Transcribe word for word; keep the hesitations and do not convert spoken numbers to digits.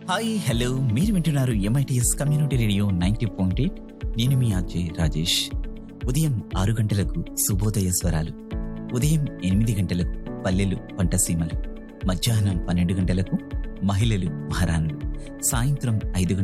Hi hello మీరు వింటున్నారు MITS community radio ninety point eight. నేను మీ అజయ్ రాజేష్. ఉదయం ఆరు గంటలకు శుభోదయ స్వరాలు, ఉదయం ఎనిమిది గంటలకు పల్లెలు పంటసీమలు, మధ్యాహ్నం పన్నెండు గంటలకు మహిళలు మహారాణులు, సాయంత్రం ఐదు